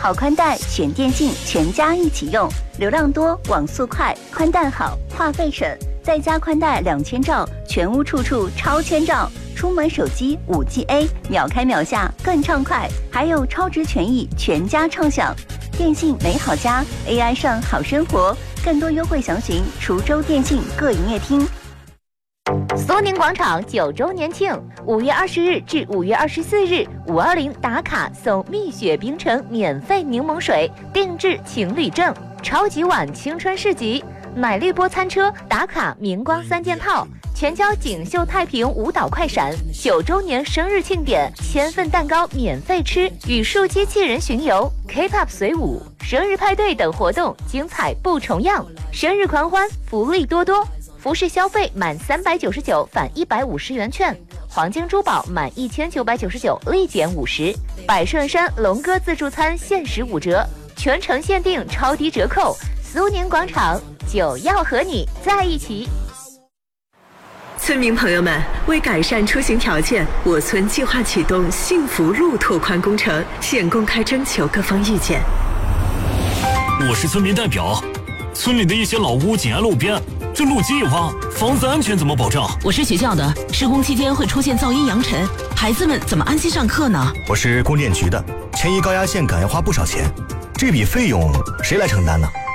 好宽带选电信，全家一起用，流量多，网速快，宽带好，话费省，再加宽带2000兆，全屋处处超千兆。出门手机5G A， 秒开秒下更畅快，还有超值权益，全家畅享。电信美好家 ，AI 上好生活，更多优惠详询滁州电信各营业厅。 苏宁广场9周年庆，5月20日至5月24日，520打卡送蜜雪冰城免费柠檬水，定制情侣证，超级碗青春市集，奶绿波餐车打卡明光3件套。全交锦绣太平舞蹈快闪，9周年生日庆典，1000份蛋糕免费吃，语数机器人巡游 ，K-pop 随舞，生日派对等活动精彩不重样，生日狂欢福利多多。服饰消费满399返150元券，黄金珠宝满1999立减50，百顺山龙哥自助餐限时5折，全程限定超低折扣。苏宁广场，就要和你在一起。 村民朋友们，为改善出行条件，我村计划启动幸福路拓宽工程，现公开征求各方意见。 我是村民代表，村里的一些老屋紧挨路边，这路基一挖，房子安全怎么保障？ 我是学校的，施工期间会出现噪音扬尘，孩子们怎么安心上课呢？ 我是供电局的，迁移高压线杆要花不少钱，这笔费用谁来承担呢？